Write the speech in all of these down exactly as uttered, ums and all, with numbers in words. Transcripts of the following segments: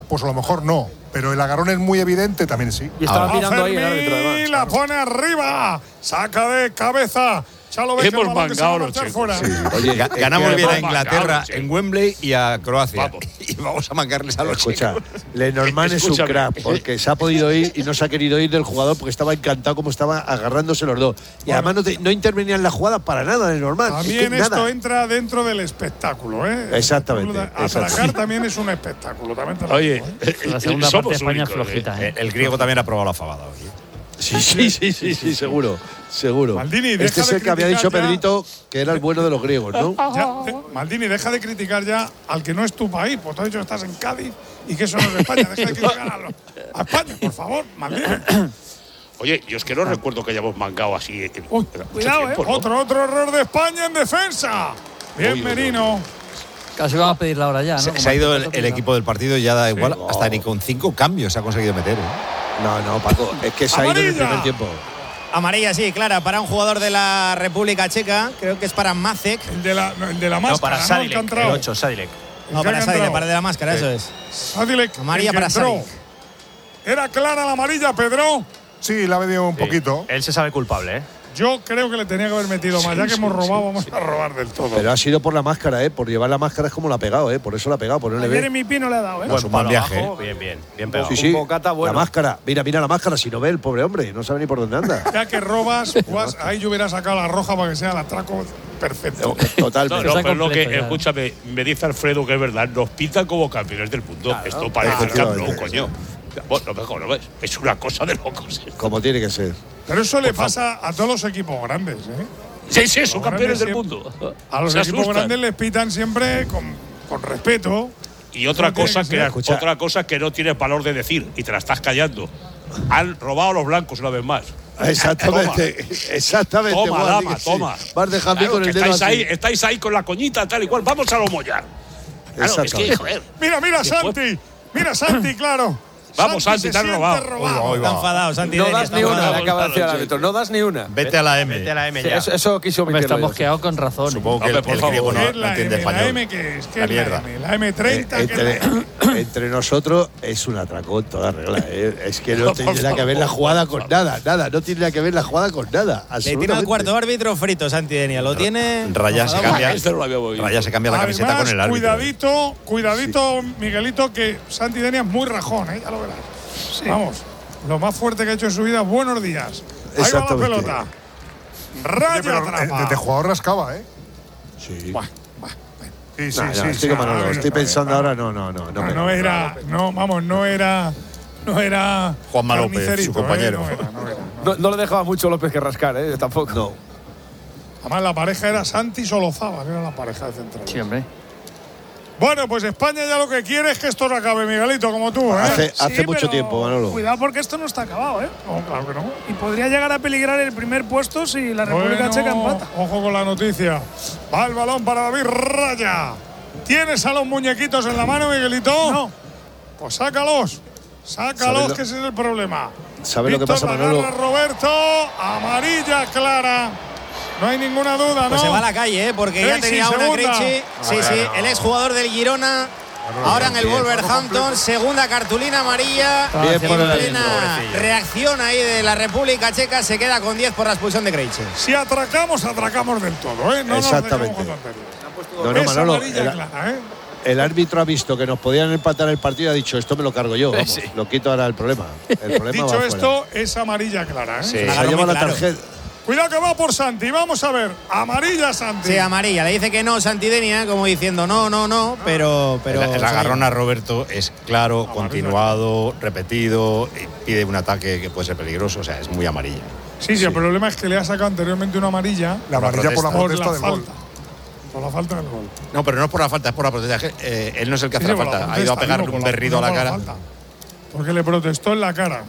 pues a lo mejor no. Pero el agarrón es muy evidente, también sí. Y estaba mirando ahí el árbitro, además. La pone arriba. Saca de cabeza. Hemos mangado los chicos. Sí. Oye, ganamos bien a Inglaterra en Wembley y a Croacia. Vamos. Y vamos a mancarles a los Escucha, chicos. Lenormand es un crack porque se ha podido ir y no se ha querido ir del jugador porque estaba encantado como estaba agarrándose los dos. Y bueno, además no, te, no intervenía en la jugada para nada Lenormand. También es que esto nada. entra dentro del espectáculo, ¿eh? Exactamente. Atracar también es un espectáculo. También te lo Oye, digo, ¿eh? La segunda parte de España es flojita, ¿eh? El griego también ha probado la fabada hoy. Sí, sí, sí, sí, sí, seguro, seguro. Maldini, deja este es de el que había dicho criticar ya. Pedrito que era el bueno de los griegos, ¿no? Ya, de, Maldini, deja de criticar ya al que no es tu país. Pues tú has dicho que estás en Cádiz y que eso no es España. Deja de criticar a, los, a España, por favor, Maldini. Oye, yo es que no recuerdo que hayamos mangado así. En Uy, cuidado, tiempo, ¿eh? ¿no? Otro, otro error de España en defensa. Bien, Uy, uy, Merino. Casi vamos a pedir la hora ya, ¿no? Se, se ha ido el, el equipo del partido y ya da igual. Sí. Hasta ni con cinco cambios se ha conseguido meter. ¿eh? No, no, Paco, es que se ha ido en el primer tiempo. Amarilla, sí, clara, para un jugador de la República Checa. Creo que es para Macek. El de la, el de la máscara. No, para Sadilek, ¿no? el ocho, Sadilek. No, para Sadilek, para el de la máscara, sí. Eso es. Sadilek. Amarilla para Sadilek. ¿Era clara la amarilla, Pedro? Sí, la ha medido un Sí. poquito. Él se sabe culpable, ¿eh? Yo creo que le tenía que haber metido más. Sí, Ya que sí, hemos robado, sí, vamos sí. a robar del todo. Pero ha sido por la máscara, ¿eh? Por llevar la máscara es como la ha pegado, ¿eh? Por eso la ha pegado, por no le Ayer ve. en mi pie no le ha dado, ¿eh? Bueno, un buen viaje. Abajo, bien, bien. Bien pegado. Sí, sí, Un bocata bueno. la máscara. Mira, mira la máscara, si no ve el pobre hombre, no sabe ni por dónde anda. Ya que robas, pues, ahí yo hubiera sacado la roja para que sea el atraco perfecto. No, Totalmente. no, pero lo que, completo ya. escúchame, me dice Alfredo que es verdad, nos pintan como campeones del mundo. Claro, Esto parece el Camp Nou, efectivamente. coño. Bueno, mejor no ves. Es una cosa de locos. Como tiene que ser. Pero eso le pasa a todos los equipos grandes, ¿eh? Sí, sí, son Los campeones grandes del siempre- mundo. A los Se equipos asustan. grandes les pitan siempre con, con respeto. Y otra Eso tiene cosa que que, ser. Escucha. otra cosa que no tienes valor de decir y te la estás callando. Han robado a los blancos una vez más. Exactamente, exactamente. Toma, Guardi, dama, que sí. toma. Vas dejando Claro, con que el dedo estáis así. ahí, estáis ahí con la coñita tal y cual. Vamos a lo mollar. Claro, es que, Exactamente. joder. Mira, mira, Después- Santi. Mira, Santi, claro. Vamos, Santi, se te han siente robado. Está enfadado, Santi. No Deni, das está ni una, enfadado. le acaba de decir al árbitro. No das ni una. Vete a la M. Vete a la M Sí, ya. eso, eso quiso Me está Miquel. mosqueado con razón. Supongo que Hombre, el, por el favor. griego ¿Qué no, es no la entiende M? ¿La español. M qué es? ¿Qué La es la mierda. M? ¿La M treinta? Eh, ¿Qué es la entre, M? entre nosotros es un atracón toda regla. ¿eh? Es que no tiene nada que ver la jugada con nada, nada. No tiene nada que ver la jugada con nada. Le tira al absolutamente. cuarto árbitro frito, Santi Denia. Lo tiene. Raya se enfadado. cambia, Este no lo había oído. Raya se cambia la camiseta Además, con el árbitro. cuidadito, cuidadito, Miguelito, que Santi Denia es muy rajón, ¿eh? Ya lo verás. Vamos, lo más fuerte que ha hecho en su vida, buenos días. Ahí va la Exactamente. pelota. Oye, Raya pero atrapa. eh, desde jugador rascaba, ¿eh? Sí. Buah, buah. Sí, sí, No, no, sí. estoy sí. que Manolo, no, estoy no, pensando no, ahora, no, no, no. No, No, me- no era, no, vamos, no era, no era Juanma López, carnicerito, su compañero. ¿eh? No era, no era, no. No, no le dejaba mucho López que rascar, ¿eh? Tampoco. No. Además, la pareja era Santi Solozábal, era la pareja de central. Sí, hombre. Bueno, pues España ya lo que quiere es que esto no acabe, Miguelito, como tú, ¿eh? Hace, Sí, hace mucho pero tiempo, Manolo. Cuidado porque esto no está acabado, ¿eh? No, claro que no. Y podría llegar a peligrar el primer puesto si la República Bueno, Checa empata. Ojo con la noticia. Va el balón para David Raya. ¿Tienes a los muñequitos en la mano, Miguelito? No. Pues sácalos. Sácalos, ¿Sabe lo- que ese es el problema. ¿Sabe lo que Víctor pasa, la Manolo? agarra Roberto. Amarilla clara. No hay ninguna duda, ¿no? Pues se va a la calle, ¿eh? Porque ya Krejci, tenía una segunda. Krejci. Sí, sí, el exjugador del Girona. Ahora en el Wolverhampton, segunda cartulina amarilla. Bien En por el plena reacción ahí de la República Checa, se queda con diez por la expulsión de Krejci. Si atracamos, atracamos del todo, ¿eh? No nos Exactamente. dejemos con tonterías. No, no, Es Manolo. amarilla El, clara, ¿eh? el árbitro ha visto que nos podían empatar el partido y ha dicho, esto me lo cargo yo. Vamos, lo quito ahora el problema. El problema Dicho va fuera. esto, es amarilla clara, ¿eh? Sí. Se La ha agarró llevado muy la claro. tarjeta. Cuidado que va por Santi. Vamos a ver. Amarilla Santi. Sí, amarilla. Le dice que no Santidenia, como diciendo no, no, no, pero. pero El, el agarrón a Roberto es claro, Amarilla. continuado, repetido, y pide un ataque que puede ser peligroso, o sea, es muy amarilla. Sí, sí, el problema es que le ha sacado anteriormente una amarilla La amarilla por la por protesta la del gol. falta. Por la falta del gol. No, pero no es por la falta, es por la protesta. Eh, él no es el que hace Sí, la sí, por falta, ha protesta, ido a pegarle digo, un por la- berrido a no la por cara. falta. Porque le protestó en la cara.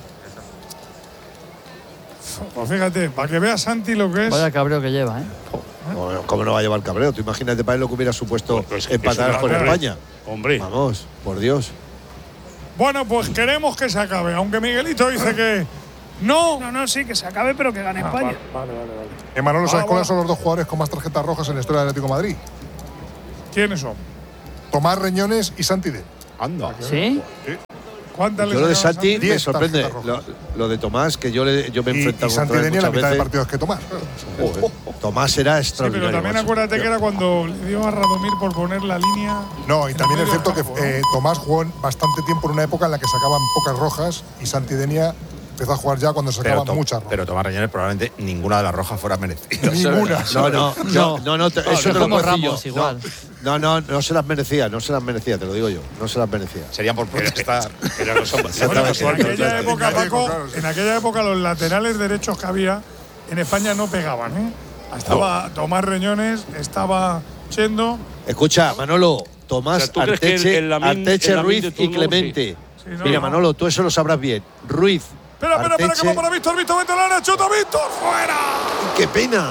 Pues fíjate, para que vea Santi lo que es. Vaya cabreo que lleva, ¿eh? Bueno, ¿cómo no va a llevar cabreo? Tú imagínate para él lo que hubiera supuesto Pues es que empatar eso con era- España. Hombre. Vamos, por Dios. Bueno, pues queremos que se acabe. Aunque Miguelito dice que no. No, no, sí, que se acabe, pero que gane España. Vale, vale, vale. Eh, Manolo, ¿sabes Ah, cuáles bueno. son los dos jugadores con más tarjetas rojas en la historia del Atlético de Madrid? ¿Quiénes son? Tomás Reñones y Santi De. Anda. ¿Sí? ¿Cuántas le Yo lo de sacaron a Santi me Diez sorprende. tarjetas Lo, rojas. lo de Tomás, que yo, le, yo me he Y, enfrentado y Santi contra él tenía la muchas mitad de veces. partidos que tomar. Joder, Tomás era Sí, pero extraordinario. también macho. acuérdate que era cuando le dio a Radomir por poner la línea. No, y en también el es medio cierto que del campo, ¿no? eh, Tomás jugó en bastante tiempo en una época en la que sacaban pocas rojas y Santi Denia empezó a jugar ya cuando Pero, sacaban to- muchas rojas. pero Tomás Reñones probablemente ninguna de las rojas fuera merecida. Ninguna. No, no, no, no, no, te- No, eso no te lo como puedo decir Ramos, yo. igual. No, no, no, no se las merecía, no se las merecía, te lo digo yo. No se las merecía. Serían por protestar. Era los hombres. Bueno, Exactamente. en aquella Exacto. época, Paco, Claro, sí. en aquella época los laterales derechos que había en España no pegaban, ¿eh? Estaba Tomás Reñones, estaba Chendo. Escucha, Manolo, Tomás, O sea, ¿tú crees que Arteche, el Lamin- Arteche, el Lamin Ruiz de y turno, Clemente. Sí, no, Mira, no. Manolo, tú eso lo sabrás bien. Ruiz. Espera, espera, espera, que Arteche- va para Víctor, Víctor, Víctor, la chuta, Víctor, fuera. ¡Qué pena!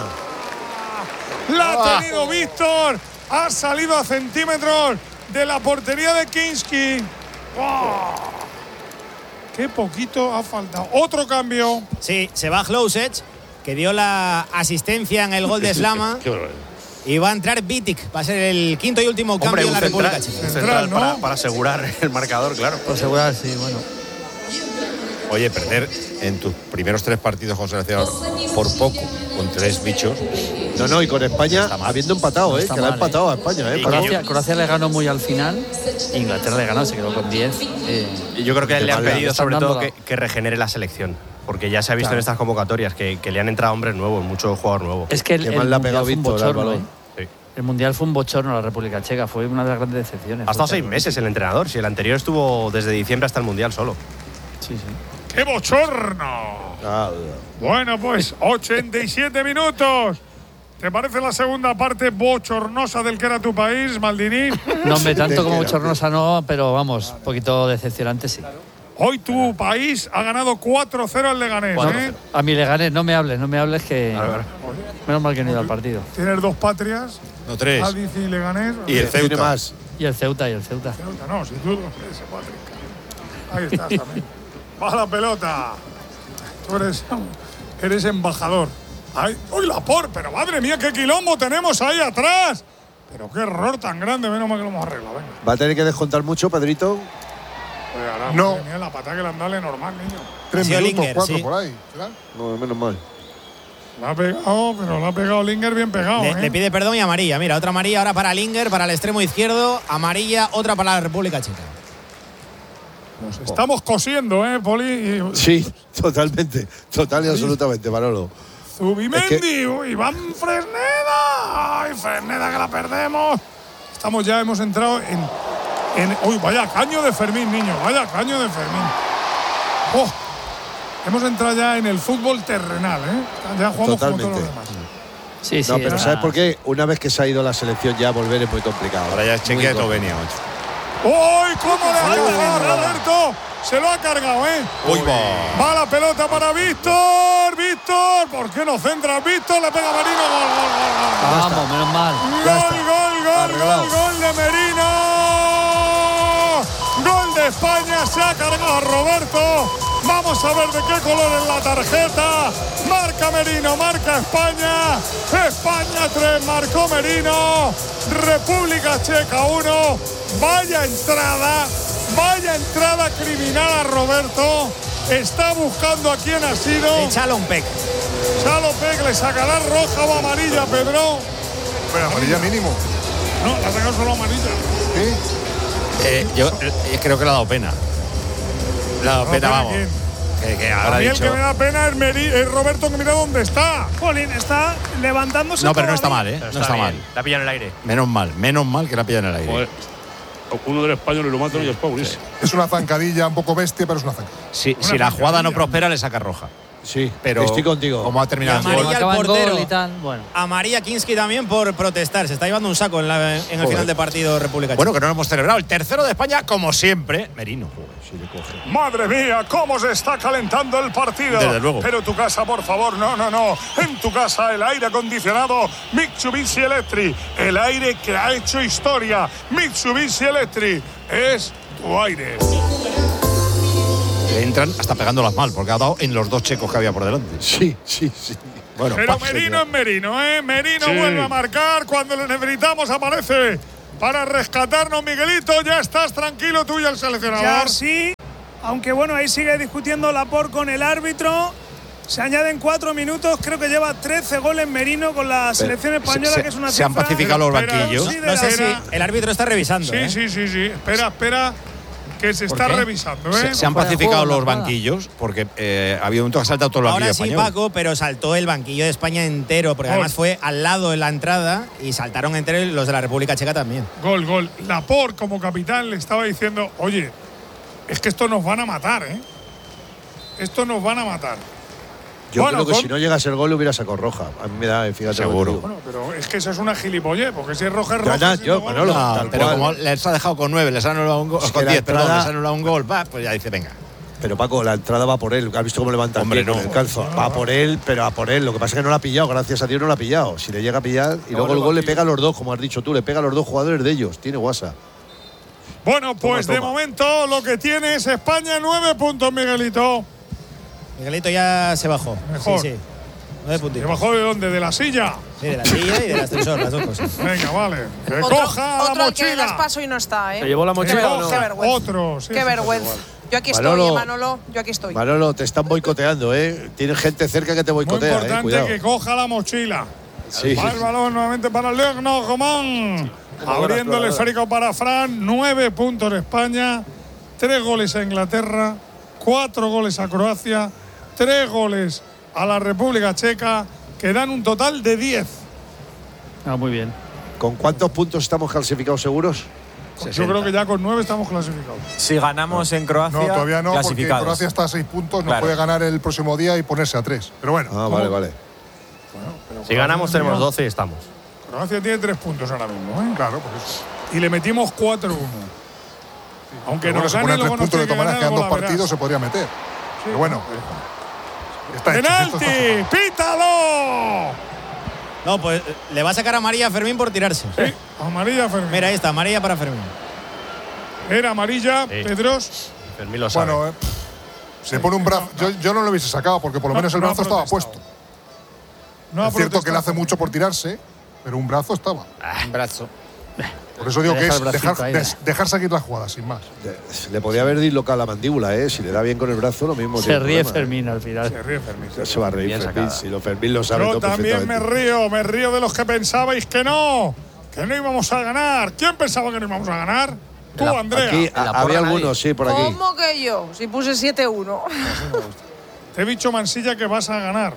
La ha tenido Víctor, ha salido a centímetros de la portería de Kinski. ¡Wow! Qué poquito ha faltado. Otro cambio. Sí, se va Hlousech, que dio la asistencia en el gol de Slama. Qué barbaridad. Y va a entrar Vitic. Va a ser el quinto y último Hombre, cambio en un la República central, Checa. un Central, central ¿no? para, para asegurar el marcador, claro. Por asegurar, sí, bueno. Oye, perder en tus primeros tres partidos con selección por poco, con tres bichos. No, no, y con España Está mal. habiendo empatado, No ¿eh? está Que le ha mal, empatado ¿eh? a España, ¿eh? Y Paco? Croacia, Croacia le ganó muy al final. Inglaterra le ganó, se quedó con diez. Eh, Y yo creo que Qué le han mal, pedido están sobre todo dándola. que, que regenere la selección. Porque ya se ha visto Claro. en estas convocatorias que, que le han entrado hombres nuevos, muchos jugadores nuevos. es que el, Qué el mal le ha mundial pegado fue un Víctor al bochorno, balón. ¿eh? Sí. El mundial fue un bochorno a la República Checa, fue una de las grandes decepciones. Ha estado Fue seis terrible. meses el entrenador, si el anterior estuvo desde diciembre hasta el Mundial solo. Sí, sí. ¡Qué bochorno! Ah, Bueno, pues ochenta y siete minutos. ¿Te parece la segunda parte bochornosa del que era tu país, Maldini? No, hombre, tanto como Era. bochornosa no, pero vamos, un poquito decepcionante sí. Hoy tu país ha ganado cuatro cero al Leganés, ¿eh? A mi Leganés, no me hables, no me hables que. Menos mal que no he ido al partido. Tienes dos patrias, No, tres. Cádiz y Leganés. Y el tiene Ceuta. más. Y el Ceuta, y el Ceuta. Ceuta, no, si tú ese Patrick. Ahí estás también. Va la pelota. Tú eres, eres embajador. Ay, uy, la por, pero madre mía, qué quilombo tenemos ahí atrás. Pero qué error tan grande, menos mal que lo hemos arreglado. Venga. ¿Va a tener que descontar mucho, Pedrito? Oye, ahora, No. madre mía, la patada que le han dado normal, niño. Tres Ha sido minutos, Linger, cuatro sí. por ahí. ¿será? No, menos mal. La ha pegado, pero la ha pegado Linger bien pegado, Le, ¿eh? le pide perdón y amarilla. Mira, otra amarilla ahora para Linger, para el extremo izquierdo. Amarilla, otra para la República Checa. Nos estamos cosiendo, ¿eh, Poli? Y Sí, totalmente. Total y absolutamente, Manolo. Zubimendi, Es que- uy, Iván Fresneda. Ay, Fresneda, que la perdemos. Estamos ya, hemos entrado en, en. Uy, vaya caño de Fermín, niño. Vaya caño de Fermín. Oh, hemos entrado ya en el fútbol terrenal, ¿eh? Ya jugamos como todos los Totalmente. demás. Sí, sí. No, pero era- ¿sabes por qué? Una vez que se ha ido la selección ya volver es muy complicado. Ahora ya es Muy cheque de complicado. Tovenia, macho. ¡Uy, cómo le ha cargado Roberto! Se lo ha cargado, ¿eh? Uy, va. Va la pelota para Víctor. Víctor, ¿por qué no centra Víctor? Le pega Merino. Gol, gol, gol, gol. Vamos, menos mal. Ya Gol, está. gol, gol, Arreglado. gol, gol de Merino. Gol de España, se ha cargado a Roberto. Vamos a ver de qué color es la tarjeta. Marca Merino, marca España. España tres, marcó Merino. República Checa uno. Vaya entrada, vaya entrada criminal a Roberto. Está buscando a quién ha sido. De Chalompec. Salopec le sacará roja o amarilla, Pedro. Bueno, amarilla mínimo. No, le ha sacado solo amarilla. ¿Sí? Eh, yo eh, creo que le ha dado pena. Le ha dado No, pena, ¿pena vamos. quién? Que, que A habrá mí el dicho. que me da pena es, Meri- es Roberto, que mira dónde está. Jolín, está levantándose. No, pero no está todavía. mal, ¿eh? Pero No está está mal. bien, la pilla en el aire. Menos mal, menos mal que la pilla en el aire. Joder, uno del español y lo matan y es Paulis. Es una zancadilla un poco bestia, pero es una zancadilla. Si, si la jugada no prospera, le saca roja. Sí, Pero estoy contigo. como ha terminado Y el amarilla gol, al Acaba en portero. gol y tal. Bueno. Amarilla Kinski también por protestar. Se está llevando un saco en, la- en el Joder. final de partido República Checa. bueno, que no lo hemos celebrado. El tercero de España, como siempre, Merino. Madre mía, cómo se está calentando el partido. Desde luego. Pero tu casa, por favor, no, no, no. En tu casa, el aire acondicionado Mitsubishi Electric. El aire que ha hecho historia. Mitsubishi Electric es tu aire. Le entran hasta pegándolas mal, porque ha dado en los dos checos que había por delante. Sí, sí, sí. Bueno, Pero pa- Merino es Merino, ¿eh? Merino Sí. vuelve a marcar. Cuando lo necesitamos aparece para rescatarnos, Miguelito. Ya estás tranquilo tú y el seleccionador. Ya sí, aunque bueno, ahí sigue discutiendo Laporte con el árbitro. Se añaden cuatro minutos, creo que lleva trece goles Merino con la selección española, se, que es una ¿Se han cifra, pacificado los espera, banquillos? sí, No sé si el árbitro está revisando. Sí, ¿eh? sí, sí, sí. Espera, espera, que se está qué? revisando, ¿eh? Se, se han Fuera de pacificado juego, los nada. banquillos porque eh, había un momento que ha saltado todo el banquillo Ahora sí, español. Paco, pero saltó el banquillo de España entero, porque Gol. además fue al lado de la entrada y saltaron entre los de la República Checa también. Gol, gol. Laporte, como capitán, le estaba diciendo, oye, es que esto nos van a matar, ¿eh? Esto nos van a matar. Yo Bueno, creo que con- si no llega a ser gol, hubiera sacado roja. A mí me da, fíjate. Seguro. lo que te Bueno, pero es que eso es una gilipollez, porque si es roja es Ya, roja. ya, si yo, no, gol, Manolo, no. No, tal pero cual. como les ha dejado con nueve, les ha anulado un gol, Es que con la diez, perdón, entrada- les ha anulado un gol, va, pues ya dice, venga. digo. Pero Paco, la entrada va por él. ¿Has visto cómo levanta Hombre, el pie con no. el calzo? Va por él, pero a por él. Lo que pasa es que no la ha pillado. Gracias a Dios no la ha pillado. Si le llega a pillar y luego el gol le pega a los dos, como has dicho tú, le pega a los dos jugadores de ellos. Tiene guasa. Bueno, pues Toma, de toma. momento lo que tiene es España nueve puntos, Miguelito. Miguelito ya se bajó. Mejor. Sí, sí. Nueve ¿Se puntitos. bajó de dónde? ¿De la silla? Sí, de la silla y del ascensor, las dos cosas. Venga, vale. Que Otro, coja otro la al que das mochila. paso y no está, ¿eh? ¿Se llevó la Que mochila o coja no? Qué vergüenza. otro. sí, Qué sí, vergüenza. Yo aquí Manolo. estoy, ¿eh, Manolo. Yo aquí estoy. Manolo, te están boicoteando, ¿eh? Tienes gente cerca que te Muy boicotea, ¿eh? importante Cuidado. que coja la mochila. Sí. Va el balón nuevamente para Legno Román. Abriendo el esférico para Fran. Nueve puntos España. Tres goles a Inglaterra. Cuatro goles a Croacia. Tres goles a la República Checa. Que dan un total de diez. Ah, muy bien. ¿Con cuántos puntos estamos clasificados seguros? Yo creo que ya con nueve estamos clasificados. Si ganamos en Croacia, No, todavía no, porque clasificados. Croacia está a seis puntos, no Claro. puede ganar el próximo día y ponerse a tres. Pero bueno. Ah, vale, vale. Si ganamos tenemos doce y estamos. Croacia tiene tres puntos ahora mismo, ¿eh? Claro, pues eso. Y le metimos cuatro uno. Aunque Pero bueno, nos se gane, pone a tres luego nos puntos de tiene que todas maneras, ganar, quedan dos luego la partidos, verás. se podría meter. Pero bueno. Está hecho, esto ¡Penalti! está hecho. ¡Pítalo! No, pues le va a sacar a María Fermín por tirarse. Sí, amarilla Fermín. Mira, ahí está, amarilla para Fermín. Era amarilla, Sí. Pedros. Fermín lo sabe. Bueno, eh, se pone un brazo. Yo, yo no lo hubiese sacado porque por lo No, menos el no ha brazo estaba protestado. puesto. No ha Es cierto que le protestado. hace mucho por tirarse, pero un brazo estaba. Un brazo. Por eso digo Le que deja es el bracito dejar, ahí, des- dejar seguir la jugada, sin más. De- Le podía haber dislocado la mandíbula, ¿eh? Si le da bien con el brazo, lo mismo. Se tiene ríe problema, ¿eh? Fermín al final. Se ríe Fermín. Ya se va a reír Bien Fermín. sacada. Si lo Fermín lo sabe Yo todo también me perfectamente. río, me río de los que pensabais que no, que no íbamos a ganar. ¿Quién pensaba que no íbamos a ganar? Tú, La- Andrea. Aquí la a- porra había nadie. algunos, sí, por aquí. ¿Cómo que yo? Si puse siete uno. Te he dicho, Mansilla, que vas a ganar.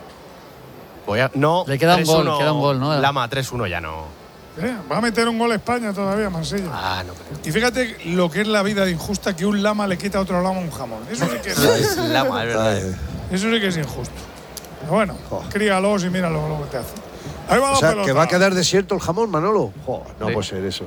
Voy a- no, Le queda un gol, tres uno, queda un gol, ¿no? Lama, tres uno ya no. ¿Eh? Va a meter un gol España todavía, Mansilla. Ah, no creo. Y fíjate lo que es la vida de injusta, que un lama le quita a otro lama un jamón. Eso sí que es, Es Lama, es verdad. Ay, eso sí que es injusto. Pero bueno, críalos y míralo lo que te hace. Ahí va O la sea, pelota. que va a quedar desierto el jamón, Manolo. Jo, no Sí. puede ser eso.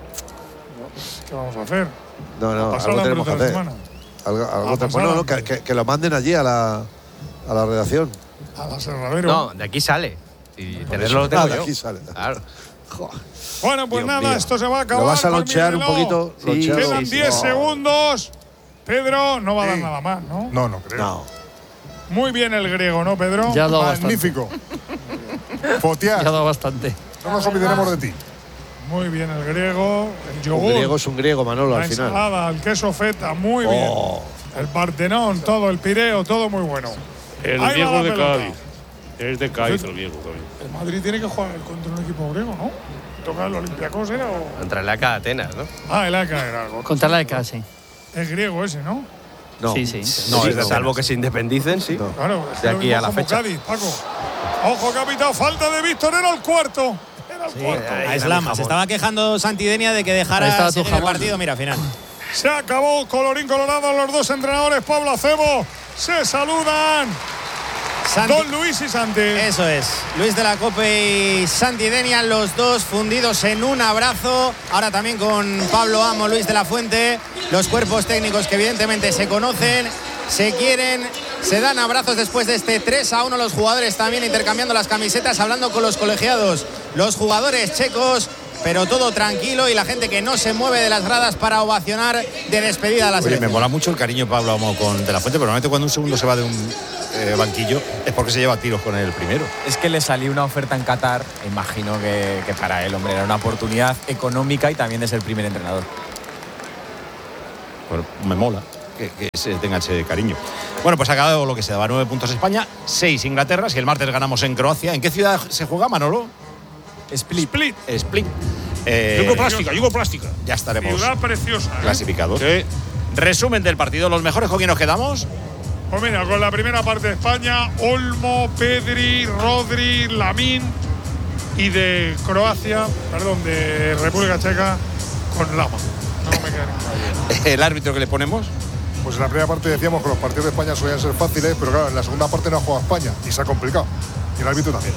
¿Qué vamos a hacer? No, no, Pasar algo la tenemos que hambre hacer. otra semana. Algo, algo A te- pasar bueno, no, hambre. que, que- que lo manden allí a la, a la redacción. A la Serradero. No, de aquí sale. Y tenerlo lo tengo Ah, de yo. aquí sale. Claro. Jo. Bueno, pues Dios nada, mío. esto se va a acabar. ¿Lo vas a con mi lonchear un reloj. poquito? Sí. Loncheado. Quedan Sí, sí. diez Oh. segundos. Pedro no va a dar Sí. nada más, ¿no? No, no creo. No. Muy bien el griego, ¿no, Pedro? Ya ha dado bastante. Magnífico. Ya ha Fotiás, dado bastante. no nos olvidaremos de ti. Muy bien el griego. El Un yogur. griego es un griego, Manolo, la al final. ensalada, el queso feta, muy bien. Oh. El Partenón, todo, el Pireo, todo muy bueno. El Ahí va Diego la de pelota. Cádiz. Es de Cádiz el Diego también. El Madrid tiene que jugar contra un equipo griego, ¿no? ¿Toca el Olympiacos era o...? Entrarle acá a Atenas, ¿no? Ah, el A K era algo. Contra la de casi. Es griego ese, ¿no? No. Sí, sí. No, Sí, es de salvo Atenas. que se independicen, sí. No. Claro, es De lo aquí mismo a la como fecha. Cádiz, Paco. Ojo, capitán, falta de Víctor, era el cuarto. Era el cuarto. ahí A está Islama. mi Se jamón. estaba quejando Santidenia de que Ahí dejara estaba tu seguir el jamón. partido. Mira, final. Se acabó, colorín colorado, los dos entrenadores, Pablo Acebo, se saludan. Santi- Don Luis y Santi. Eso es. Luis de la Cope y Santidenia, los dos fundidos en un abrazo. Ahora también con Pablo Amo, Luis de la Fuente. Los cuerpos técnicos que evidentemente se conocen, se quieren, se dan abrazos después de este tres a uno. Los jugadores también intercambiando las camisetas, hablando con los colegiados. Los jugadores checos pero todo tranquilo y la gente que no se mueve de las gradas para ovacionar de despedida a la Oye, selección. me mola mucho el cariño Pablo Amo con De La Fuente, pero normalmente cuando un segundo se va de un eh, banquillo es porque se lleva tiros con el primero. Es que le salió una oferta en Qatar, imagino que, que para él, hombre, era una oportunidad económica y también de ser primer entrenador. Bueno, me mola que, que se tenga ese cariño. Bueno, pues ha acabado lo que se daba, nueve puntos España, seis Inglaterra. Si el martes ganamos en Croacia, ¿en qué ciudad se juega, Manolo? Split. Split. Split. Eh, Yugoplástica, Yugoplástica. Ya estaremos Ciudad preciosa, ¿eh? clasificados. Sí. Resumen del partido, los mejores con quién nos quedamos. Pues mira, con la primera parte de España, Olmo, Pedri, Rodri, Lamín, y de Croacia, perdón, de República Checa, con Lama. No me queda ninguna. El árbitro que le ponemos. Pues en la primera parte decíamos que los partidos de España solían ser fáciles, pero claro, en la segunda parte no ha jugado España y se ha complicado. Y el árbitro también.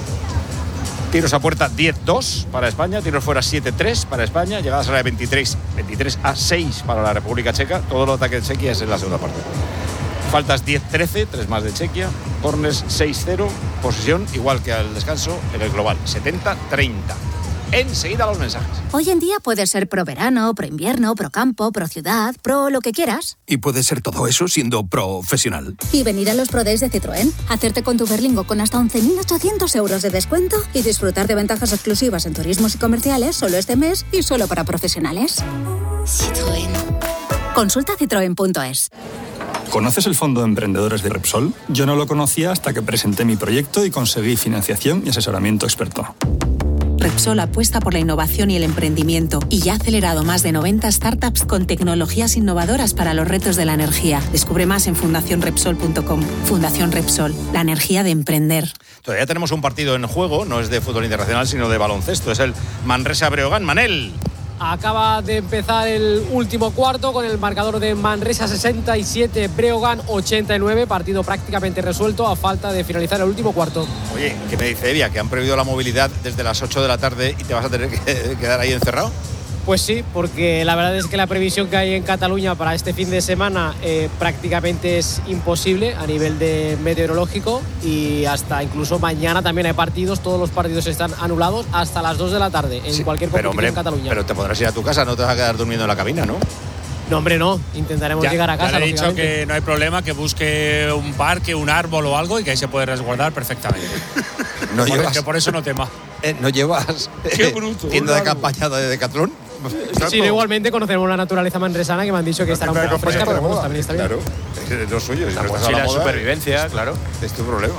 Tiros a puerta diez dos para España, tiros fuera siete tres para España, llegadas a la de veintitrés a seis para la República Checa. Todo el ataque de Chequia es en la segunda parte. Faltas diez trece, tres más de Chequia. Corners seis cero, posesión igual que al descanso en el global, setenta treinta. Enseguida los mensajes. Hoy en día puedes ser pro verano, pro invierno, pro campo, pro ciudad, pro lo que quieras. Y puedes ser todo eso siendo profesional. Y venir a los Pro Days de Citroën, hacerte con tu Berlingo con hasta once mil ochocientos euros de descuento y disfrutar de ventajas exclusivas en turismos y comerciales solo este mes y solo para profesionales. Citroën. Consulta citroen punto es. ¿Conoces el Fondo de Emprendedores de Repsol? Yo no lo conocía hasta que presenté mi proyecto y conseguí financiación y asesoramiento experto. Repsol apuesta por la innovación y el emprendimiento y ya ha acelerado más de noventa startups con tecnologías innovadoras para los retos de la energía. Descubre más en fundación repsol punto com. Fundación Repsol, la energía de emprender. Todavía tenemos un partido en juego, no es de fútbol internacional, sino de baloncesto. Es el Manresa-Breogán. Manel. Acaba de empezar el último cuarto con el marcador de Manresa sesenta y siete, Breogán ochenta y nueve, partido prácticamente resuelto a falta de finalizar el último cuarto. Oye, ¿qué me dice Evia? ¿Que han prohibido la movilidad desde las ocho de la tarde y te vas a tener que quedar ahí encerrado? Pues sí, porque la verdad es que la previsión que hay en Cataluña para este fin de semana eh, prácticamente es imposible a nivel de meteorológico y hasta incluso mañana también hay partidos, todos los partidos están anulados hasta las dos de la tarde en Sí, cualquier pero, competición hombre, en Cataluña. Pero te podrás ir a tu casa, no te vas a quedar durmiendo en la cabina, ¿no? No, hombre, no. Intentaremos ya, llegar a casa. Ya le he dicho lógicamente. que no hay problema, que busque un parque, un árbol o algo y que ahí se puede resguardar perfectamente. No por, llevas, que por eso no tema. Eh, ¿No llevas Qué bruto, tienda de algo. campaña de Decathlon? Sí, igualmente conocemos la naturaleza manresana que me han dicho que estará un poco fresca, pero bueno, también está bien. Claro, es lo suyo. Si La no estás a mochila la de moda, supervivencia, claro. Es tu problema.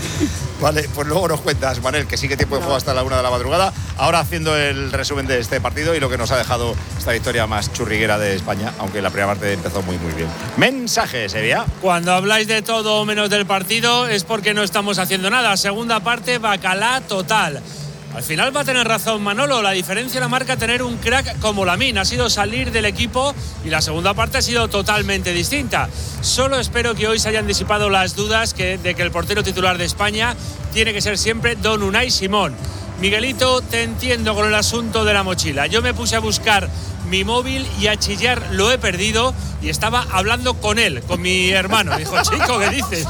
Vale, pues luego nos cuentas, Manel, que sí que tiempo de juego hasta la una de la madrugada. Ahora haciendo el resumen de este partido y lo que nos ha dejado esta victoria más churriguera de España, aunque la primera parte empezó muy, muy bien. Mensajes, Evia. Cuando habláis de todo menos del partido es porque no estamos haciendo nada. Segunda parte, bacalá total. Al final va a tener razón Manolo, la diferencia la marca tener un crack como Lamín, ha sido salir del equipo y la segunda parte ha sido totalmente distinta. Solo espero que hoy se hayan disipado las dudas que, de que el portero titular de España tiene que ser siempre Don Unai Simón. Miguelito, te entiendo con el asunto de la mochila. Yo me puse a buscar mi móvil y a chillar lo he perdido y estaba hablando con él, con mi hermano. Dijo, chico, ¿qué dices?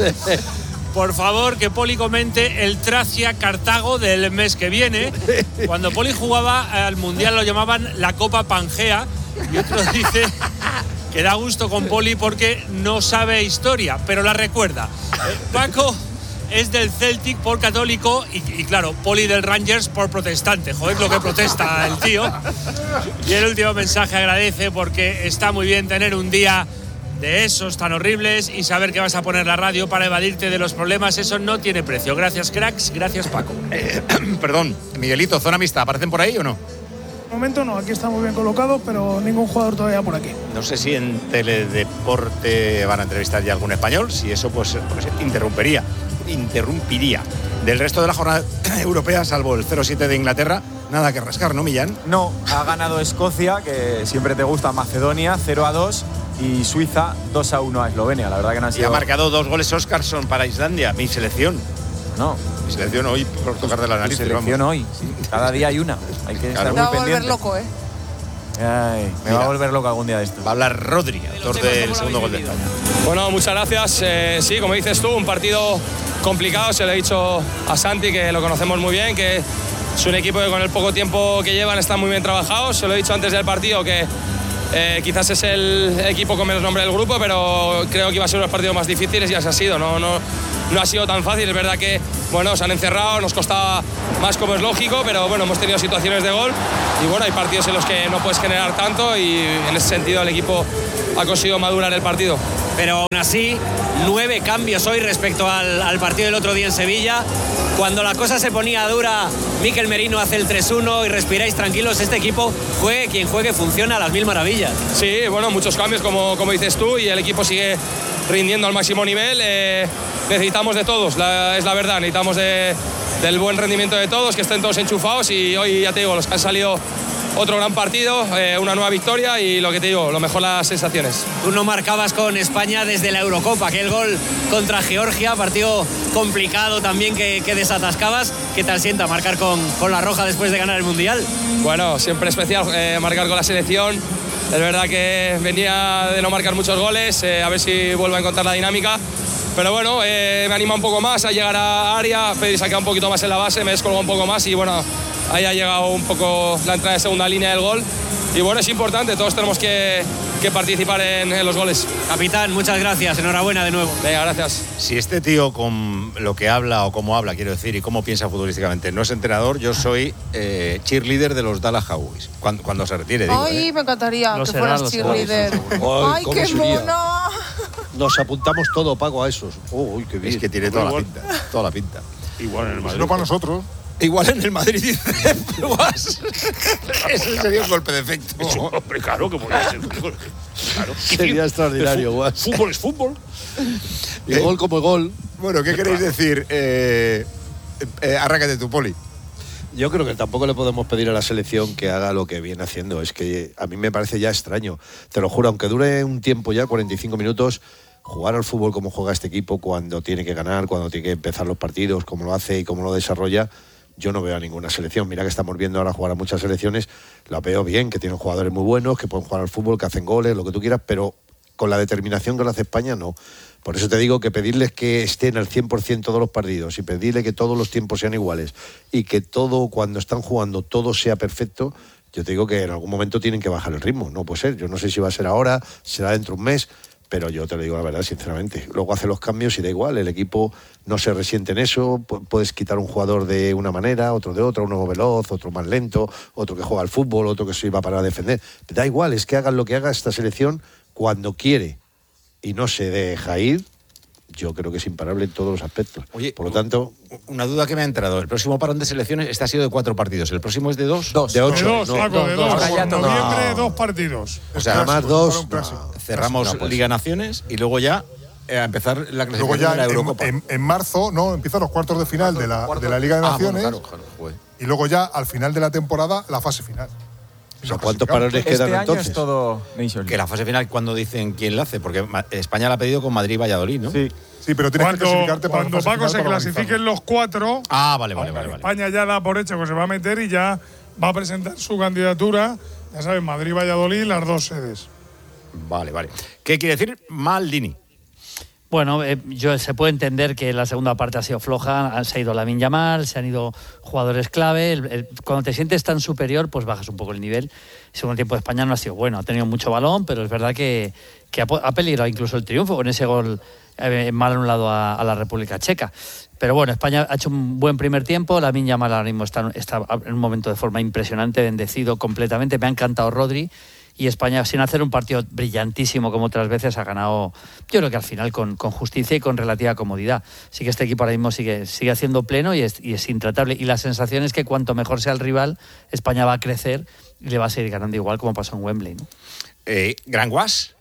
Por favor, que Poli comente el Tracia-Cartago del mes que viene. Cuando Poli jugaba al Mundial lo llamaban la Copa Pangea y otro dice que da gusto con Poli porque no sabe historia, pero la recuerda. Paco es del Celtic por católico y, y claro, Poli del Rangers por protestante. Joder, lo que protesta el tío. Y el último mensaje agradece porque está muy bien tener un día de esos tan horribles y saber que vas a poner la radio para evadirte de los problemas, eso no tiene precio. Gracias, cracks, gracias, Paco. Eh, perdón, Miguelito, zona mixta, ¿aparecen por ahí o no? De momento no, aquí está muy bien colocado, pero ningún jugador todavía por aquí. No sé si en Teledeporte van a entrevistar ya algún español, si eso pues, pues interrumpiría, interrumpiría. Del resto de la jornada europea, salvo el cero siete de Inglaterra, nada que rascar, ¿no, Millán? No, ha ganado Escocia, que siempre te gusta, Macedonia, cero a dos. Y Suiza dos a uno a Eslovenia, la verdad que no ha sido... Y ha marcado dos goles Óscarson para Islandia, mi selección. No. Mi selección hoy, por tocar de la nariz. Mi selección vamos. hoy, sí. Cada día hay una. Hay que estar Te muy va a volver pendiente. loco, ¿eh? Ay, me Mira. va a volver loco algún día de esto. Va a hablar Rodri, autor del segundo gol de España. Bueno, muchas gracias. Eh, sí, como dices tú, un partido complicado. Se lo he dicho a Santi, que lo conocemos muy bien, que es un equipo que con el poco tiempo que llevan están muy bien trabajados. Se lo he dicho antes del partido que eh, quizás es el equipo con menos nombre del grupo, pero creo que iba a ser unos partidos más difíciles y así ha sido. No, no, no ha sido tan fácil. Es verdad que bueno, se han encerrado, nos costaba más como es lógico, pero bueno, hemos tenido situaciones de gol y bueno, hay partidos en los que no puedes generar tanto y en ese sentido el equipo ha conseguido madurar el partido. Pero aún así, nueve cambios hoy respecto al, al partido del otro día en Sevilla. Cuando la cosa se ponía dura, Mikel Merino hace el tres uno y respiráis tranquilos. Este equipo, juegue quien juegue, funciona a las mil maravillas. Sí, bueno, muchos cambios como, como dices tú y el equipo sigue rindiendo al máximo nivel. Eh, necesitamos de todos, la, es la verdad, necesitamos de, del buen rendimiento de todos, que estén todos enchufados y hoy ya te digo, los que han salido otro gran partido, eh, una nueva victoria y lo que te digo, lo mejor las sensaciones. Tú no marcabas con España desde la Eurocopa, aquel gol contra Georgia, partido complicado también que, que desatascabas. ¿Qué tal sienta marcar con, con la roja después de ganar el Mundial? Bueno, siempre especial eh, marcar con la selección. Es verdad que venía de no marcar muchos goles, eh, a ver si vuelvo a encontrar la dinámica. Pero bueno, eh, me anima un poco más a llegar a área, Pedri se ha quedado un poquito más en la base, me descolgó un poco más y bueno, ahí ha llegado un poco la entrada de segunda línea del gol. Y bueno, es importante, todos tenemos que, que participar en, en los goles. Capitán, muchas gracias, enhorabuena de nuevo. Venga, gracias. Si este tío con lo que habla o cómo habla, quiero decir, y cómo piensa futbolísticamente, no es entrenador, yo soy eh, cheerleader de los Dallas Cowboys. Cuando, cuando se retire, digo. Ay, ¿eh? me encantaría Lo que será, fueras lo será, cheerleader. Ay, ¿cómo qué sería? mono. Nos apuntamos todo, Paco, a esos. Uy, qué bien. Es que tiene toda la pinta, toda la pinta. Igual en el Madrid. No para nosotros. Igual en el Madrid, dice. Ese sería un golpe de efecto. Eso, hombre, claro que podría ser. Claro. Sería extraordinario, fútbol, Guas. fútbol es fútbol. Y gol como gol. Bueno, ¿qué queréis decir? Eh, eh, arráncate tu, Poli. Yo creo que tampoco le podemos pedir a la selección que haga lo que viene haciendo. Es que a mí me parece ya extraño. Te lo juro, aunque dure un tiempo ya, cuarenta y cinco minutos, jugar al fútbol como juega este equipo, cuando tiene que ganar, cuando tiene que empezar los partidos, como lo hace y cómo lo desarrolla, yo no veo a ninguna selección. Mira que estamos viendo ahora jugar a muchas selecciones, la veo bien, que tienen jugadores muy buenos, que pueden jugar al fútbol, que hacen goles, lo que tú quieras, pero con la determinación que lo hace España, no. Por eso te digo que pedirles que estén al cien por ciento todos los partidos y pedirle que todos los tiempos sean iguales y que todo, cuando están jugando, todo sea perfecto, yo te digo que en algún momento tienen que bajar el ritmo. No puede ser, yo no sé si va a ser ahora, será dentro de un mes, pero yo te lo digo la verdad, sinceramente. Luego hace los cambios y da igual, el equipo no se resiente en eso, puedes quitar un jugador de una manera, otro de otra, uno veloz, otro más lento, otro que juega al fútbol, otro que se iba para defender. Da igual, es que hagan lo que haga esta selección cuando quiere y no se deja ir. Yo creo que es imparable en todos los aspectos. Oye, por lo tanto, una duda que me ha entrado. El próximo parón de selecciones, este ha sido de cuatro partidos. ¿El próximo es de dos? Dos. De ocho. De dos, no, Paco, no, de no, dos. ahora ya En no. noviembre, No. dos partidos. O sea, además dos. No. Cerramos No, pues. Liga Naciones y luego ya eh, a empezar la clasificación Luego ya de la en, Eurocopa. en, en marzo, no, empiezan los cuartos de final de la, de la Liga de Ah, Naciones. bueno, claro, claro, joder. Y luego ya al final de la temporada la fase final. O sea, ¿cuántos parones Este quedan año entonces? es todo Nation League. Que la fase final, cuando dicen quién la hace, porque Ma- España la ha pedido con Madrid y Valladolid, ¿no? Sí. Sí, pero tienes que Cuando, clasificarte para cuando la fase Paco se final para clasifiquen organizarlo. los cuatro, Ah, vale, vale, vale. vale. España ya da por hecho que se va a meter y ya va a presentar su candidatura. Ya sabes, Madrid y Valladolid, las dos sedes. Vale, vale. ¿Qué quiere decir Maldini? Bueno, eh, yo se puede entender que la segunda parte ha sido floja, se ha ido Lamine Yamal, se han ido jugadores clave. El, el, cuando te sientes tan superior, pues bajas un poco el nivel. El segundo tiempo de España no ha sido bueno, ha tenido mucho balón, pero es verdad que, que ha, ha peligrado incluso el triunfo con ese gol eh, mal anulado a, a la República Checa. Pero bueno, España ha hecho un buen primer tiempo. Lamine Yamal ahora mismo está, está en un momento de forma impresionante, bendecido completamente. Me ha encantado Rodri. Y España, sin hacer un partido brillantísimo como otras veces, ha ganado, yo creo que al final con, con justicia y con relativa comodidad. Sí que este equipo ahora mismo sigue, sigue haciendo pleno y es, y es intratable. Y la sensación es que cuanto mejor sea el rival, España va a crecer y le va a seguir ganando igual como pasó en Wembley, ¿no? Eh, ¿Gran Guas?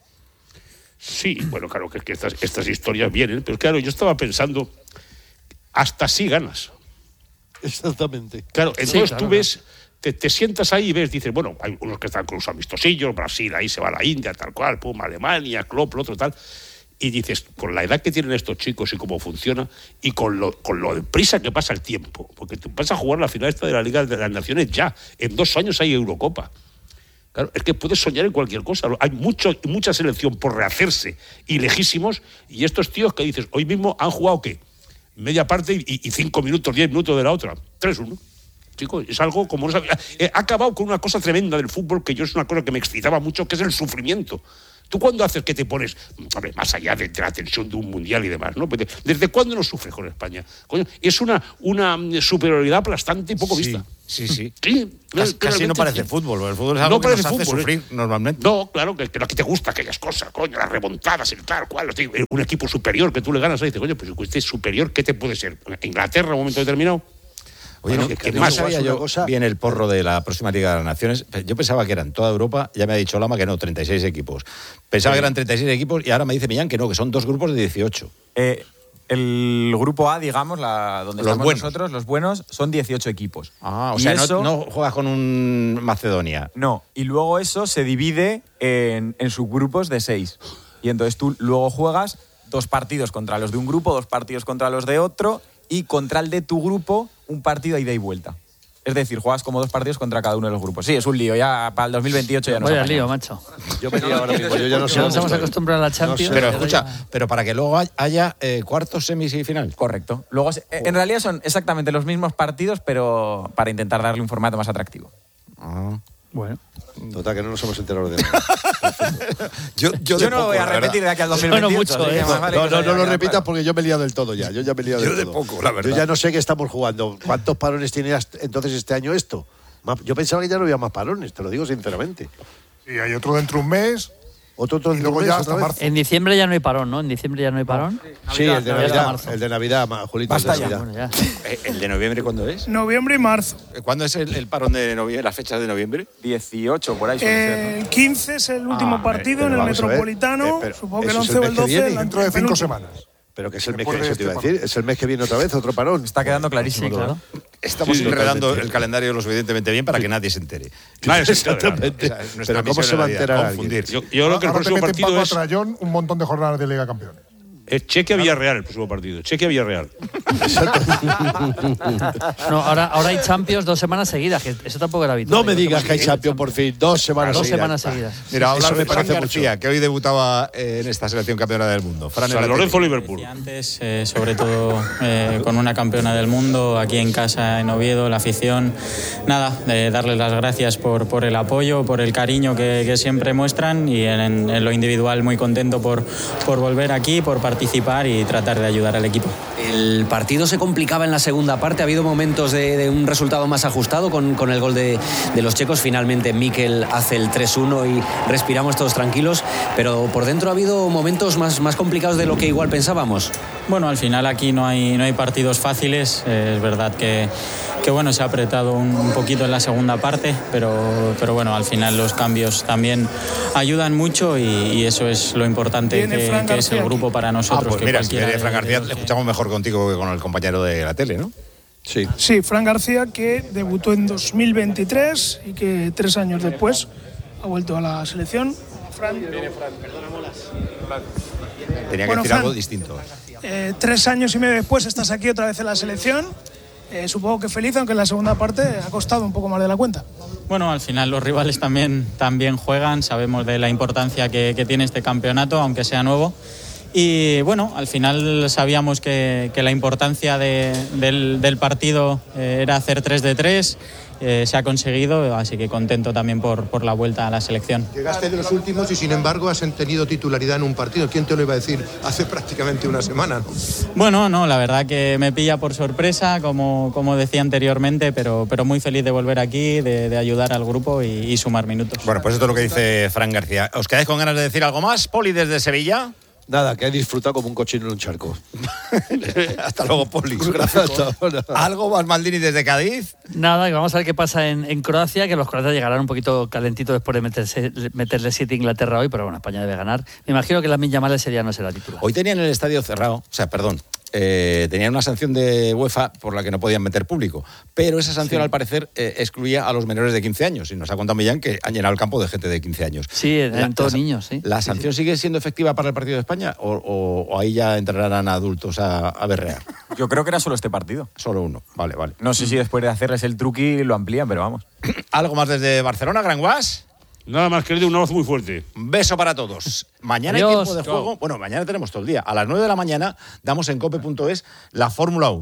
Sí, bueno, claro que, que estas, estas historias vienen, pero claro, yo estaba pensando, hasta sí ganas. Exactamente. Claro, Sí, entonces claro, tú ves, te, te sientas ahí y ves, dices, bueno, hay unos que están con los amistosillos, Brasil, ahí se va la India, tal cual, pum, Alemania, Klopp, el otro tal, y dices, con la edad que tienen estos chicos y cómo funciona, y con lo, con lo deprisa que pasa el tiempo, porque tú vas a jugar la final esta de la Liga de las Naciones ya, en dos años hay Eurocopa. Claro, es que puedes soñar en cualquier cosa. Hay mucho, mucha selección por rehacerse y lejísimos, y estos tíos que dices, hoy mismo han jugado, ¿qué? Media parte y, y cinco minutos, diez minutos de la otra. tres uno. Chicos, es algo como... No sabía. Eh, ha acabado con una cosa tremenda del fútbol, que yo es una cosa que me excitaba mucho, que es el sufrimiento. ¿Tú cuándo haces que te pones, hombre, más allá de la tensión de un mundial y demás, ¿no? ¿Desde cuándo no sufres con España? Coño, es una, una superioridad aplastante y poco sí, vista. Sí, sí. sí casi, casi no parece sí. fútbol. El fútbol es algo no que parece nos hace fútbol, sufrir ¿eh? normalmente. No, claro, que, que aquí te gusta aquellas cosas, coño, las remontadas, el tal, cual. Un equipo superior que tú le ganas, y dices, coño, pues este superior, ¿qué te puede ser? ¿Inglaterra en un momento determinado? Oye, bueno, no, que, que que más más sabía yo cosa... bien el porro de la próxima Liga de las Naciones. Yo pensaba que eran toda Europa, ya me ha dicho Lama que no, treinta y seis equipos. Pensaba sí. que eran treinta y seis equipos y ahora me dice Millán que no, que son dos grupos de dieciocho. Eh, el grupo A, digamos, la, donde los estamos buenos. nosotros, los buenos, son dieciocho equipos. Ah, o y sea, eso, no, no juegas con un Macedonia. No, y luego eso se divide en, en subgrupos de seis. Y entonces tú luego juegas dos partidos contra los de un grupo, dos partidos contra los de otro y contra el de tu grupo un partido a ida y vuelta. Es decir, juegas como dos partidos contra cada uno de los grupos. Sí, es un lío. Ya para el dos mil veintiocho ya no Vaya lío, macho. Yo me lío ahora mismo. Yo ya no sé. Ya nos hemos acostumbrado a la Champions. No sé. Pero escucha, ya... pero para que luego haya eh, cuartos, semis y final. Correcto. Luego, oh. En realidad son exactamente los mismos partidos, pero para intentar darle un formato más atractivo. Ah. Bueno. Total, que no nos hemos enterado de nada. yo, yo, yo no poco, voy a repetir de aquí al dos mil veintiocho. Bueno, mucho, ¿eh? vale no, no, no lo repitas porque yo me he liado del todo ya. Yo ya me he liado yo del de todo. poco, la verdad. Yo ya no sé qué estamos jugando. ¿Cuántos parones tiene entonces este año esto? Yo pensaba que ya no había más parones, te lo digo sinceramente. Y hay otro dentro de un mes. Otro, otro y luego ya hasta marzo. En diciembre ya no hay parón, ¿no? En diciembre ya no hay parón. No. Sí, el de Navidad. El de Navidad, Julito. Basta el de ya. Navidad. Bueno, ya. ¿El de noviembre cuándo es? Noviembre y marzo. ¿Cuándo es el, el parón de noviembre, las fechas de noviembre? dieciocho, por ahí. Eh, el quince es el último ah, partido en el Metropolitano. Eh, pero, supongo que el once o el doce. Dentro de cinco semanas. Pero que es el mes que, eso te iba a decir, es el mes que viene otra vez, otro parón. Está quedando clarísimo. Sí, claro. Estamos sí, enredando el calendario lo suficientemente bien para sí. que nadie se entere. Nadie se entere. Pero ¿cómo se va a enterar? Confundir. Yo, yo creo que el próximo partido es... Trayón, un montón de jornadas de Liga Campeones. Es Chequia-Villarreal el próximo partido. Chequia-Villarreal. No, ahora, ahora hay Champions dos semanas seguidas, que eso tampoco era habitual. No me digas que hay Champions por fin, dos semanas dos seguidas. Dos semanas seguidas. Mira, sí, hablar de Fran García, mucho. que hoy debutaba en esta selección campeona del mundo. Fran San Lorenzo Liverpool. Antes, eh, sobre todo eh, con una campeona del mundo, aquí en casa, en Oviedo, la afición. Nada, eh, darles las gracias por, por el apoyo, por el cariño que, que siempre muestran y en, en lo individual muy contento por, por volver aquí, por participar y tratar de ayudar al equipo. El partido se complicaba en la segunda parte, ha habido momentos de, de un resultado más ajustado con, con el gol de, de los checos. Finalmente Mikel hace el tres uno y respiramos todos tranquilos, pero por dentro ha habido momentos más, más complicados de lo que igual pensábamos. Bueno, al final aquí no hay, no hay partidos fáciles, eh, es verdad que, que bueno, se ha apretado un, un poquito en la segunda parte, pero, pero bueno, al final los cambios también ayudan mucho y, y eso es lo importante que, que es el grupo para nosotros. Ah, pues que mira, si de Fran García le escuchamos mejor contigo que con el compañero de la tele, ¿no? Sí. Sí, Fran García, que debutó en dos mil veintitrés y que tres años después ha vuelto a la selección. Fran. Viene Fran, perdona, molas. Tenía que bueno, decir Fran, algo distinto. Eh, tres años y medio después estás aquí otra vez en la selección. Eh, supongo que feliz, aunque en la segunda parte ha costado un poco más de la cuenta. Bueno, al final los rivales también, también juegan, sabemos de la importancia que, que tiene este campeonato, aunque sea nuevo. Y bueno, al final sabíamos que, que la importancia de, del, del partido eh, era hacer tres de tres, eh, se ha conseguido, así que contento también por, por la vuelta a la selección. Llegaste de los últimos y sin embargo has tenido titularidad en un partido. ¿Quién te lo iba a decir hace prácticamente una semana? ¿No? Bueno, no, la verdad que me pilla por sorpresa, como, como decía anteriormente, pero, pero muy feliz de volver aquí, de, de ayudar al grupo y, y sumar minutos. Bueno, pues esto es lo que dice Fran García. ¿Os quedáis con ganas de decir algo más? Poli, desde Sevilla. Nada, que he disfrutado como un cochino en un charco. Hasta luego, Poli. ¿Algo más, Maldini, desde Cádiz? Nada, y vamos a ver qué pasa en, en Croacia, que los croatas llegarán un poquito calentitos después de meterse, meterle siete a Inglaterra hoy, pero bueno, España debe ganar. Me imagino que Lamine Yamal ese día no será titular. Hoy tenían el estadio cerrado, o sea, perdón, eh, tenían una sanción de UEFA por la que no podían meter público, pero esa sanción sí. al parecer eh, excluía a los menores de quince años, y nos ha contado Millán que han llenado el campo de gente de quince años. Sí, en la, todos la, niños, sí. ¿La sanción sí, sí. sigue siendo efectiva para el partido de España o, o, o ahí ya entrarán adultos a, a berrear? Yo creo que era solo este partido. Solo uno, vale, vale. No sé si después de hacerles el truqui lo amplían, pero vamos. ¿Algo más desde Barcelona, Gran Guas? Nada más que le doy un abrazo muy fuerte. Un beso para todos. Mañana Adiós. Hay tiempo de juego. Bueno, mañana tenemos todo el día. A las nueve de la mañana damos en cope punto es la Fórmula uno.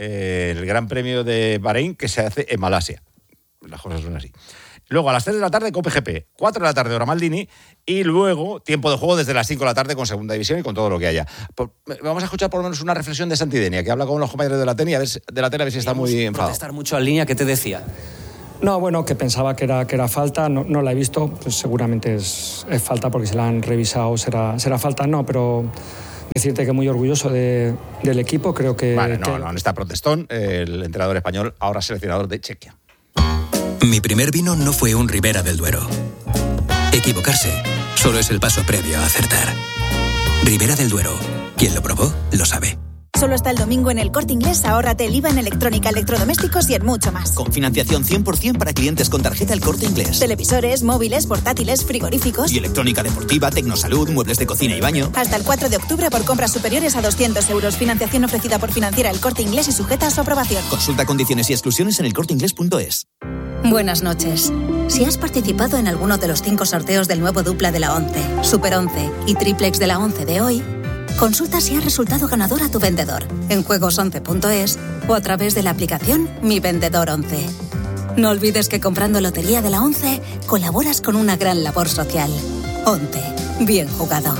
eh, el Gran Premio de Bahrein que se hace en Malasia. Las cosas son así. Luego a las tres de la tarde Cope G P, cuatro de la tarde hora Maldini y luego tiempo de juego desde las cinco de la tarde con Segunda División y con todo lo que haya. Por, vamos a escuchar por lo menos una reflexión de Santidenia, que habla con los compañeros de la tele, a ver, de la tele, a ver si está muy enfadado. Protestar mucho en línea, ¿qué te decía? No, bueno, que pensaba que era, que era falta, no, no la he visto, pues seguramente es, es falta porque se la han revisado, será, será falta, no, pero decirte que muy orgulloso de, del equipo, creo que... Vale, no, que... no, no está protestón, el entrenador español, ahora seleccionador de Chequia. Mi primer vino no fue un Ribera del Duero. Equivocarse solo es el paso previo a acertar. Ribera del Duero. Quien lo probó, lo sabe. Solo hasta el domingo en El Corte Inglés, ahórrate el I V A en electrónica, electrodomésticos y en mucho más. Con financiación cien por ciento para clientes con tarjeta El Corte Inglés. Televisores, móviles, portátiles, frigoríficos. Y electrónica deportiva, tecnosalud, muebles de cocina y baño. Hasta el cuatro de octubre por compras superiores a doscientos euros. Financiación ofrecida por Financiera El Corte Inglés y sujeta a su aprobación. Consulta condiciones y exclusiones en el corte inglés punto es. Buenas noches. Si has participado en alguno de los cinco sorteos del nuevo dupla de la ONCE, Super once y Triplex de la ONCE de hoy, consulta si ha resultado ganador a tu vendedor en juegos once punto es o a través de la aplicación Mi Vendedor once. No olvides que comprando Lotería de la ONCE colaboras con una gran labor social. ONCE. Bien jugado.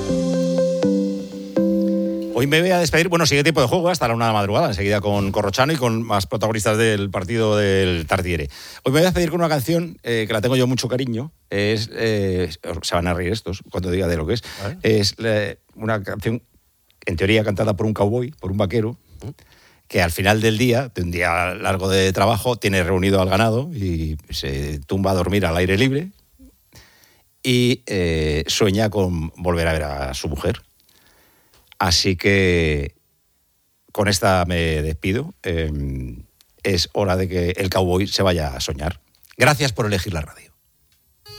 Hoy me voy a despedir, bueno, sigue tiempo de juego hasta la una de la madrugada, enseguida con Corrochano y con más protagonistas del partido del Tartiere. Hoy me voy a despedir con una canción eh, que la tengo yo mucho cariño, es, eh, se van a reír estos cuando diga de lo que es, ¿vale? Es eh, una canción, en teoría cantada por un cowboy, por un vaquero, que al final del día, de un día largo de trabajo, tiene reunido al ganado y se tumba a dormir al aire libre y eh, sueña con volver a ver a su mujer. Así que con esta me despido. Eh, es hora de que el cowboy se vaya a soñar. Gracias por elegir la radio.